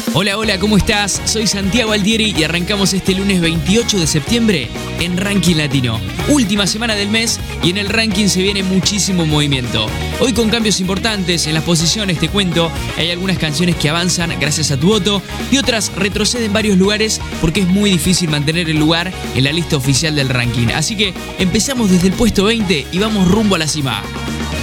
Hola, hola, ¿cómo estás? Soy Santiago Altieri y arrancamos este lunes 28 de septiembre en Ranking Latino. Última semana del mes y en el ranking se viene muchísimo movimiento. Hoy con cambios importantes en las posiciones, te cuento, hay algunas canciones que avanzan gracias a tu voto y otras retroceden varios lugares porque es muy difícil mantener el lugar en la lista oficial del ranking. Así que empezamos desde el puesto 20 y vamos rumbo a la cima.